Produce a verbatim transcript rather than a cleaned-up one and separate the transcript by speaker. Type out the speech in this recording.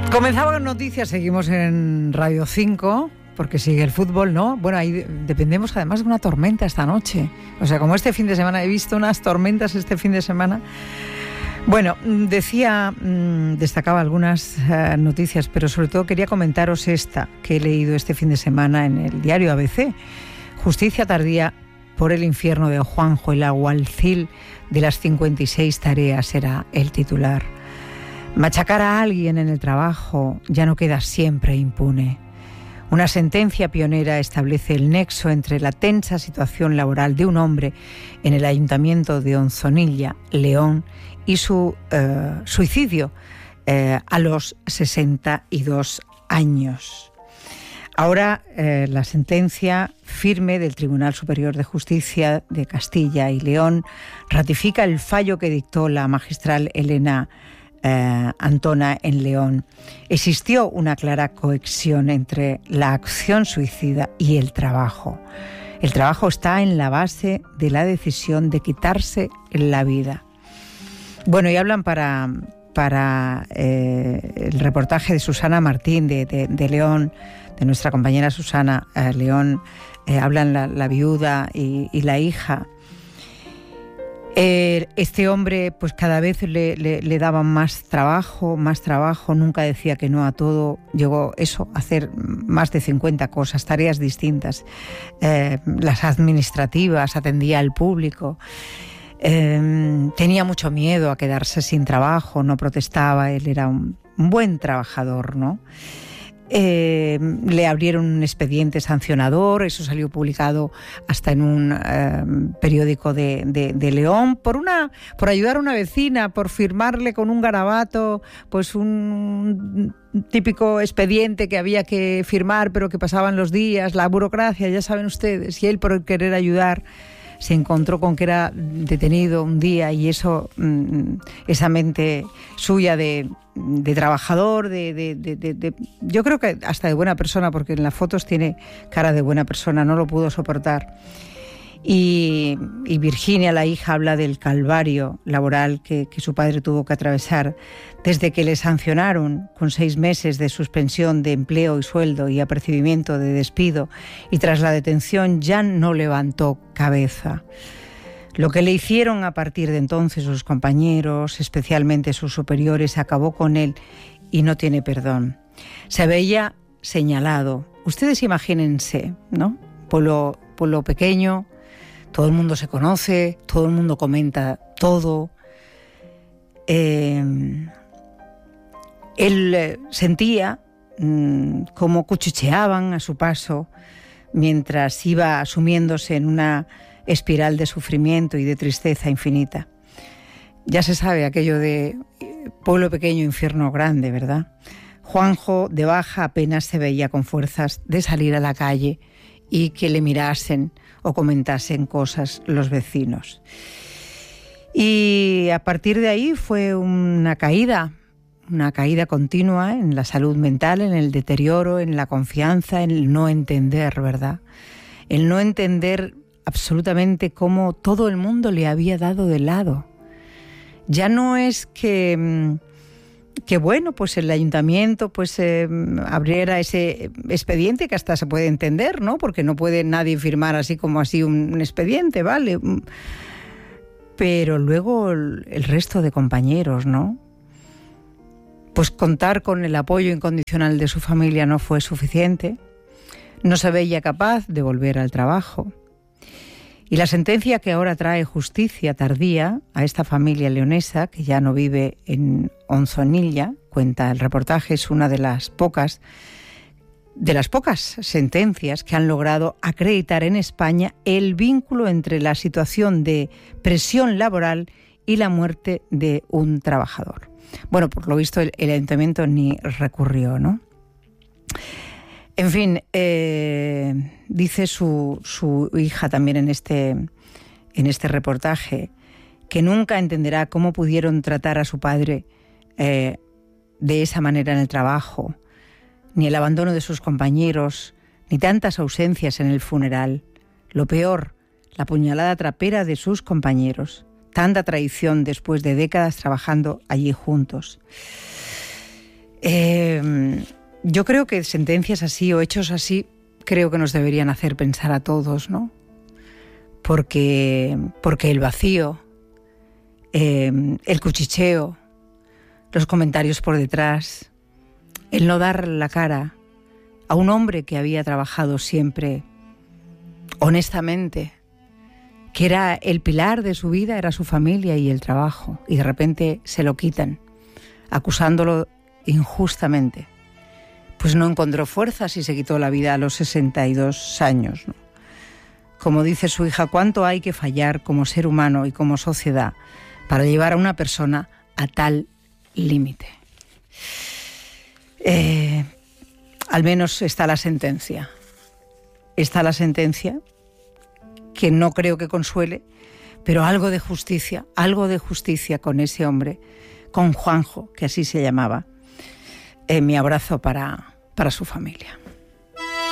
Speaker 1: Comenzaban noticias, seguimos en Radio cinco, porque sigue el fútbol, ¿no? Bueno, ahí dependemos además de una tormenta esta noche. O sea, como este fin de semana, he visto unas tormentas este fin de semana. Bueno, decía, destacaba algunas uh, noticias, pero sobre todo quería comentaros esta que he leído este fin de semana en el diario A B C. Justicia tardía por el infierno de Juanjo, el alguacil de las cincuenta y seis tareas, era el titular. Machacar a alguien en el trabajo ya no queda siempre impune. Una sentencia pionera establece el nexo entre la tensa situación laboral de un hombre en el ayuntamiento de Onzonilla, León, y su eh, suicidio eh, a los sesenta y dos años. Ahora eh, la sentencia firme del Tribunal Superior de Justicia de Castilla y León ratifica el fallo que dictó la magistral Elena Eh, Antona en León. Existió una clara conexión entre la acción suicida y el trabajo. El trabajo está en la base de la decisión de quitarse la vida. Bueno, y hablan para, para eh, el reportaje de Susana Martín de, de, de León, de nuestra compañera Susana eh, León, eh, hablan la, la viuda y, y la hija. Este hombre pues cada vez le, le, le daban más trabajo, más trabajo, nunca decía que no a todo, llegó eso, a hacer más de cincuenta cosas, tareas distintas, eh, las administrativas, atendía al público, eh, tenía mucho miedo a quedarse sin trabajo, no protestaba, él era un, un buen trabajador, ¿no? Eh, le abrieron un expediente sancionador, eso salió publicado hasta en un eh, periódico de, de, de León, por una por ayudar a una vecina, por firmarle con un garabato pues un típico expediente que había que firmar, pero que pasaban los días, la burocracia, ya saben ustedes, y él por querer ayudar se encontró con que era detenido un día, y eso, esa mente suya de, de trabajador, de, de, de, de, de, yo creo que hasta de buena persona, porque en las fotos tiene cara de buena persona, no lo pudo soportar. Y, y Virginia, la hija, habla del calvario laboral que, que su padre tuvo que atravesar desde que le sancionaron con seis meses de suspensión de empleo y sueldo y apercibimiento de despido, y tras la detención ya no levantó cabeza. Lo que le hicieron a partir de entonces sus compañeros, especialmente sus superiores, acabó con él y no tiene perdón. Se veía señalado. Ustedes imagínense, ¿no? Pueblo, pueblo pequeño, todo el mundo se conoce, todo el mundo comenta todo. Eh, él eh, sentía mmm, cómo cuchicheaban a su paso mientras iba sumiéndose en una espiral de sufrimiento y de tristeza infinita. Ya se sabe aquello de pueblo pequeño, infierno grande, ¿verdad? Juanjo, de baja, apenas se veía con fuerzas de salir a la calle y que le mirasen o comentasen cosas los vecinos. Y a partir de ahí fue una caída, una caída continua en la salud mental, en el deterioro, en la confianza, en el no entender, ¿verdad? El no entender absolutamente cómo todo el mundo le había dado de lado. Ya no es que... que bueno, pues el ayuntamiento pues eh, abriera ese expediente, que hasta se puede entender, ¿no? Porque no puede nadie firmar así como así un, un expediente, ¿vale? Pero luego el, el resto de compañeros, ¿no? Pues contar con el apoyo incondicional de su familia no fue suficiente. No se veía capaz de volver al trabajo. Y la sentencia que ahora trae justicia tardía a esta familia leonesa, que ya no vive en Onzonilla, cuenta el reportaje, es una de las pocas, de las pocas sentencias que han logrado acreditar en España el vínculo entre la situación de presión laboral y la muerte de un trabajador. Bueno, por lo visto el, el ayuntamiento ni recurrió, ¿no? En fin, eh, dice su, su hija también en este, en este reportaje que nunca entenderá cómo pudieron tratar a su padre eh, de esa manera en el trabajo, ni el abandono de sus compañeros, ni tantas ausencias en el funeral. Lo peor, la puñalada trapera de sus compañeros, tanta traición después de décadas trabajando allí juntos. Eh, yo creo que sentencias así o hechos así creo que nos deberían hacer pensar a todos, ¿no? Porque, porque el vacío, eh, el cuchicheo, los comentarios por detrás, el no dar la cara a un hombre que había trabajado siempre honestamente, que era el pilar de su vida, era su familia y el trabajo, y de repente se lo quitan, acusándolo injustamente. Pues no encontró fuerzas y se quitó la vida a los sesenta y dos años, ¿no? Como dice su hija, ¿cuánto hay que fallar como ser humano y como sociedad para llevar a una persona a tal límite? Eh, al menos está la sentencia. Está la sentencia, que no creo que consuele, pero algo de justicia, algo de justicia con ese hombre, con Juanjo, que así se llamaba. Eh, mi abrazo para, para su familia.